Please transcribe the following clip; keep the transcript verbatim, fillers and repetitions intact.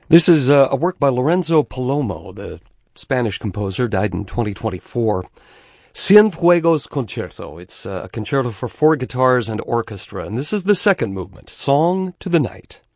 This is uh, a work by Lorenzo Palomo, the Spanish composer, died in twenty twenty-four. Cienfuegos Concerto. It's uh, a concerto for four guitars and orchestra, and this is the second movement, Song to the Night.